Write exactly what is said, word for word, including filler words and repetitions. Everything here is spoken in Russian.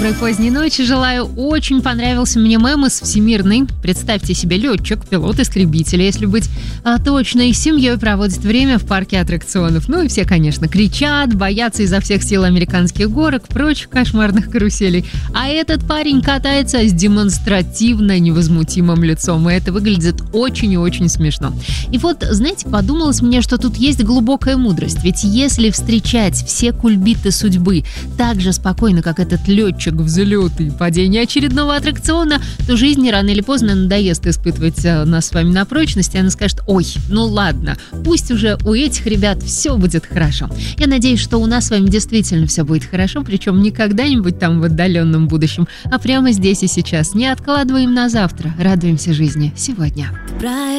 Доброй поздней ночи желаю. Очень понравился мне мем из Всемирной. Представьте себе, летчик, пилот истребителя, если быть а, точной, с семьей проводит время в парке аттракционов. Ну и все, конечно, кричат, боятся изо всех сил американских горок, прочих кошмарных каруселей. А этот парень катается с демонстративно невозмутимым лицом, и это выглядит очень и очень смешно. И вот, знаете, подумалось мне, что тут есть глубокая мудрость. Ведь если встречать все кульбиты судьбы так же спокойно, как этот летчик, взлеты и падение очередного аттракциона, то жизнь рано или поздно надоест испытывать нас с вами на прочность, и она скажет: ой, ну ладно, пусть уже у этих ребят все будет хорошо. Я надеюсь, что у нас с вами действительно все будет хорошо, причем не когда-нибудь там в отдаленном будущем, а прямо здесь и сейчас. Не откладываем на завтра, радуемся жизни сегодня.